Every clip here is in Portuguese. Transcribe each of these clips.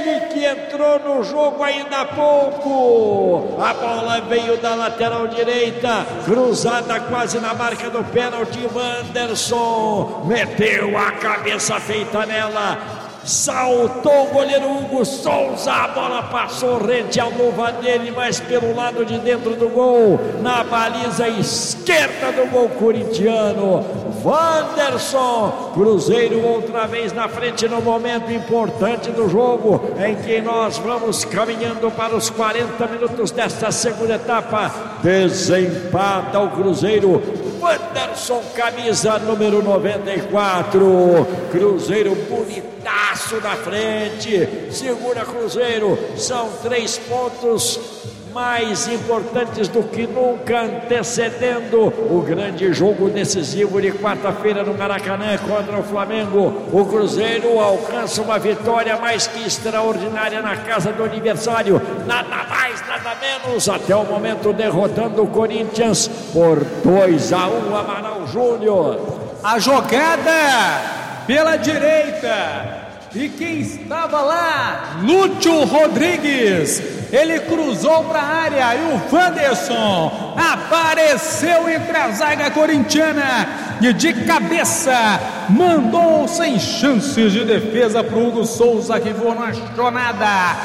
Ele que entrou no jogo ainda há pouco. A bola veio da lateral direita, cruzada quase na marca do pênalti. Wanderson meteu a cabeça feita nela. Saltou o goleiro Hugo Souza, a bola passou rente à luva dele, mas pelo lado de dentro do gol, na baliza esquerda do gol corintiano. Wanderson, Cruzeiro outra vez na frente no momento importante do jogo, em que nós vamos caminhando para os 40 minutos desta segunda etapa. Desempata o Cruzeiro. Wanderson, camisa número 94. Cruzeiro bonitaço na frente. Segura Cruzeiro. São 3 pontos mais importantes do que nunca, antecedendo o grande jogo decisivo de quarta-feira no Maracanã contra o Flamengo. O Cruzeiro alcança uma vitória mais que extraordinária na casa do adversário, nada mais, nada menos, até o momento derrotando o Corinthians por 2-1. Amaral Júnior. A jogada pela direita. E quem estava lá? Lúcio Rodrigues. Ele cruzou para a área e o Wanderson apareceu entre a zaga corintiana e de cabeça mandou sem chances de defesa para o Hugo Souza, que voou na chonada.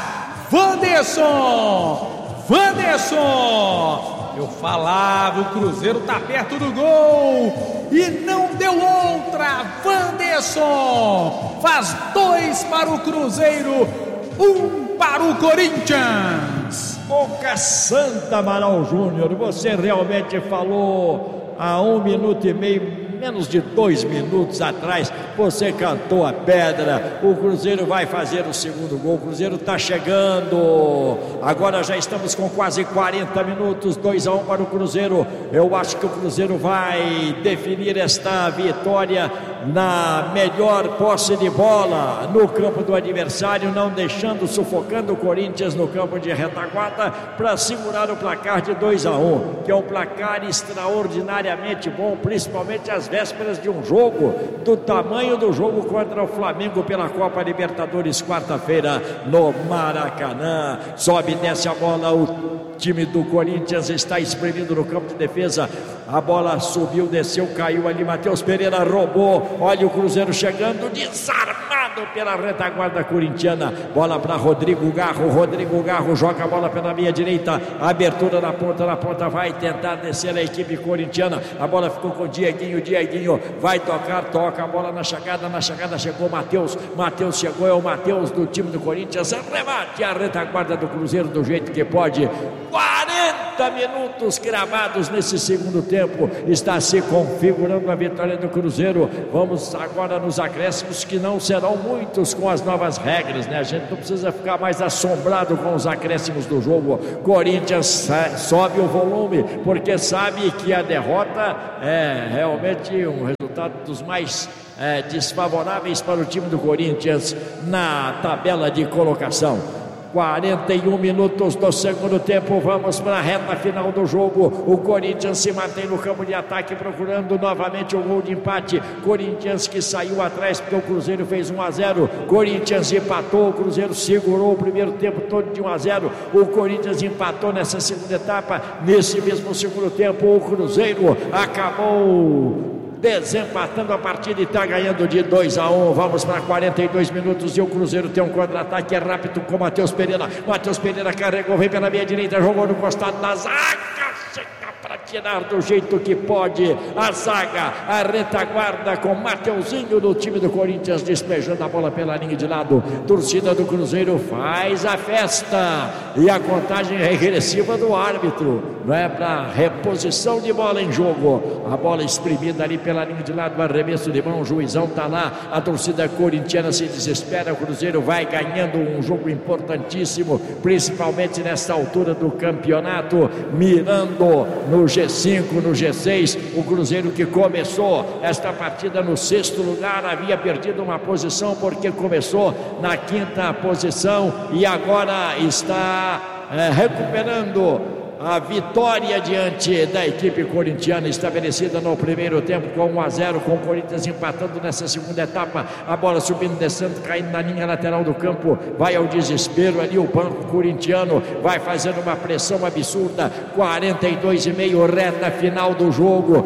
Wanderson! Eu falava, o Cruzeiro tá perto do gol e não deu outra. Wanderson faz 2 para o Cruzeiro, 1 para o Corinthians. Boca Santa, Amaral Júnior, você realmente falou há 1 minuto e meio, menos de 2 minutos atrás, você cantou a pedra. O Cruzeiro vai fazer o segundo gol. O Cruzeiro está chegando. Agora já estamos com quase 40 minutos, 2-1 para o Cruzeiro. Eu acho que o Cruzeiro vai definir esta vitória na melhor posse de bola no campo do adversário, não deixando, sufocando o Corinthians no campo de retaguarda para segurar o placar de 2-1, que é um placar extraordinariamente bom, principalmente às vésperas de um jogo do tamanho do jogo contra o Flamengo pela Copa Libertadores, quarta-feira no Maracanã. Sobe e desce a bola, o time do Corinthians está espremido no campo de defesa. A bola subiu, desceu, caiu ali. Matheus Pereira roubou. Olha o Cruzeiro chegando, desarmado pela retaguarda corintiana. Bola para Rodrigo Garro. Rodrigo Garro joga a bola pela meia direita. Abertura na ponta vai tentar descer a equipe corintiana. A bola ficou com o Dieguinho. Dieguinho vai toca a bola na chegada chegou o Matheus. Matheus chegou, é o Matheus do time do Corinthians. Remate a retaguarda do Cruzeiro do jeito que pode. 40 minutos gravados nesse segundo tempo, está se configurando a vitória do Cruzeiro. Vamos agora nos acréscimos, que não serão muitos com as novas regras, né? A gente não precisa ficar mais assombrado com os acréscimos do jogo. Corinthians sobe o volume, porque sabe que a derrota é realmente um resultado dos mais desfavoráveis para o time do Corinthians na tabela de colocação. 41 minutos do segundo tempo, vamos para a reta final do jogo. O Corinthians se mantém no campo de ataque, procurando novamente o gol de empate. Corinthians que saiu atrás porque o Cruzeiro fez 1-0. Corinthians empatou, o Cruzeiro segurou o primeiro tempo todo de 1-0. O Corinthians empatou nessa segunda etapa. Nesse mesmo segundo tempo, o Cruzeiro acabou desempatando a partida e está ganhando de 2-1. Vamos para 42 minutos e o Cruzeiro tem um contra-ataque rápido com Matheus Pereira. Matheus Pereira carregou, vem pela meia direita, jogou no costado da zaga, chega para tirar do jeito que pode a zaga, a retaguarda com Mateuzinho do time do Corinthians despejando a bola pela linha de lado. Torcida do Cruzeiro faz a festa e a contagem regressiva do árbitro, não é, para reposição de bola em jogo. A bola exprimida ali pela linha de lado, arremesso de mão, o juizão está lá, a torcida corintiana se desespera. O Cruzeiro vai ganhando um jogo importantíssimo, principalmente nesta altura do campeonato, mirando no G5, no G6. O Cruzeiro que começou esta partida no 6º lugar, havia perdido uma posição porque começou na 5ª posição e agora está recuperando a vitória diante da equipe corintiana, estabelecida no primeiro tempo com 1-0, com o Corinthians empatando nessa segunda etapa. A bola subindo, descendo, caindo na linha lateral do campo, vai ao desespero ali o banco corintiano, vai fazendo uma pressão absurda. 42,5, reta final do jogo,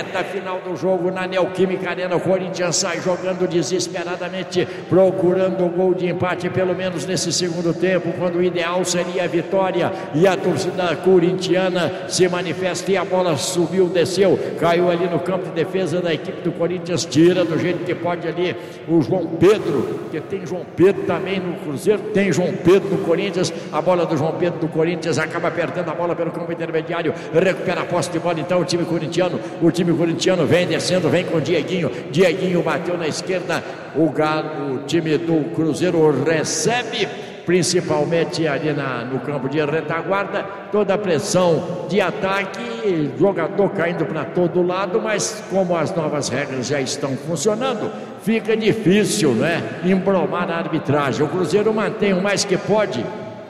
na Neoquímica Arena. O Corinthians sai jogando desesperadamente, procurando o gol de empate, pelo menos nesse segundo tempo, quando o ideal seria a vitória, e a torcida corintiana se manifesta, e a bola subiu, desceu, caiu ali no campo de defesa da equipe do Corinthians, tira do jeito que pode ali o João Pedro, que tem João Pedro também no Cruzeiro, tem João Pedro no Corinthians. A bola do João Pedro do Corinthians acaba apertando a bola pelo campo intermediário, recupera a posse de bola então o time corintiano vem descendo, vem com o Dieguinho bateu na esquerda, o time do Cruzeiro recebe, principalmente ali no campo de retaguarda, toda a pressão de ataque, jogador caindo para todo lado, mas como as novas regras já estão funcionando, fica difícil, né, embromar na arbitragem. O Cruzeiro mantém o mais que pode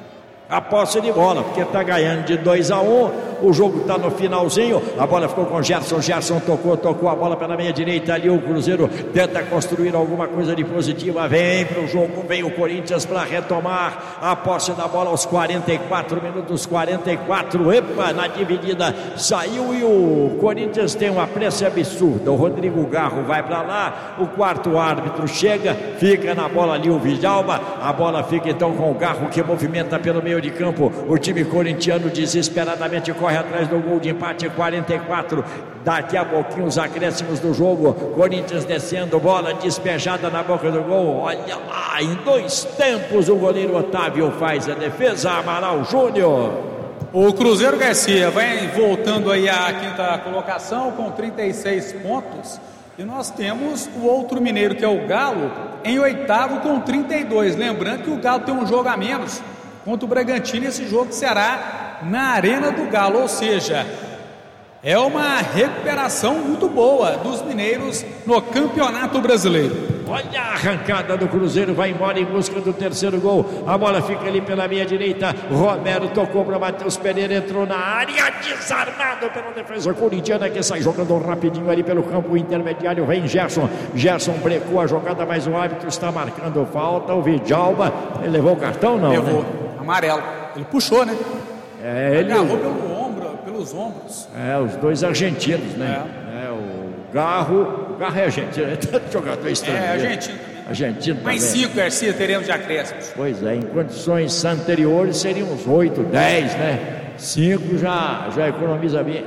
a posse de bola, porque está ganhando de 2-1, o jogo está no finalzinho, a bola ficou com Gerson tocou a bola pela meia direita ali, o Cruzeiro tenta construir alguma coisa de positiva, vem para o jogo, vem o Corinthians para retomar a posse da bola aos 44 minutos, 44, na dividida, saiu e o Corinthians tem uma pressa absurda, o Rodrigo Garro vai para lá, o quarto árbitro chega, fica na bola ali o Vidalba, a bola fica então com o Garro que movimenta pelo meio de campo, o time corintiano desesperadamente corre atrás do gol de empate, 44, daqui a pouquinho os acréscimos do jogo, Corinthians descendo, bola despejada na boca do gol, olha lá, em 2 tempos o goleiro Otávio faz a defesa, Amaral Júnior. O Cruzeiro, Garcia, vai voltando aí à 5ª colocação com 36 pontos, e nós temos o outro mineiro que é o Galo em 8º com 32, lembrando que o Galo tem um jogo a menos contra o Bragantino, esse jogo será na Arena do Galo, ou seja, é uma recuperação muito boa dos mineiros no Campeonato Brasileiro. Olha a arrancada do Cruzeiro, vai embora em busca do terceiro gol, a bola fica ali pela meia direita, Romero tocou para Matheus Pereira, entrou na área, desarmado pela defesa corintiana, que sai jogando rapidinho ali pelo campo intermediário, vem Gerson brecou a jogada, mas o árbitro está marcando falta, o Vidalba, ele levou o cartão não? Levou, né? Amarelo, ele puxou, né? Ele agarrou pelos ombros. Os dois argentinos, né? O Garro é argentino, é tanto jogador estrangeiro. Argentino também. Mais 5, Garcia, teremos de acréscimos. Pois é, em condições anteriores seriam uns 8, 10, né? 5 já economiza bem.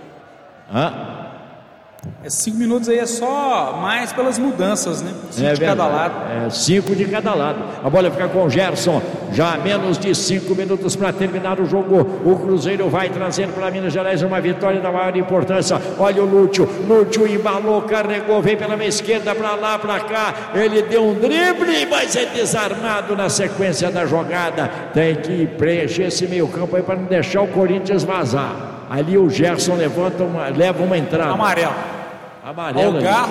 5 minutos aí é só mais pelas mudanças, né? 5 de cada lado. 5 de cada lado. A bola fica com o Gerson. Já menos de 5 minutos para terminar o jogo. O Cruzeiro vai trazer para Minas Gerais uma vitória da maior importância. Olha o Lúcio embalou, carregou, vem pela minha esquerda, para lá, para cá. Ele deu um drible, mas é desarmado na sequência da jogada. Tem que preencher esse meio campo aí para não deixar o Corinthians vazar. Ali o Gerson leva uma entrada. Amarelo. Amarelo.